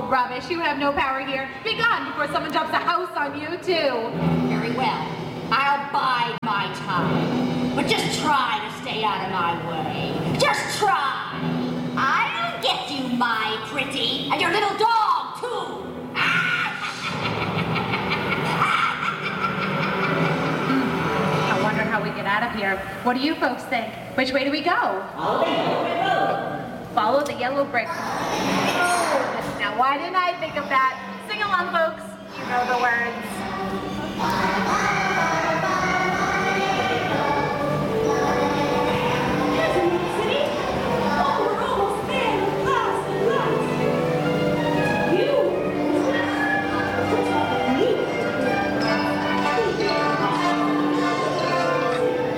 rubbish. You have no power here. Be gone before someone jumps a house on you, too. Very well. I'll bide my time. But just try to stay out of my way. Just try. I'll get you, my pretty. And your little dog, too. I wonder how we get out of here. What do you folks think? Which way do we go? Follow the yellow brick road. Now, why didn't I think of that? Sing along, folks.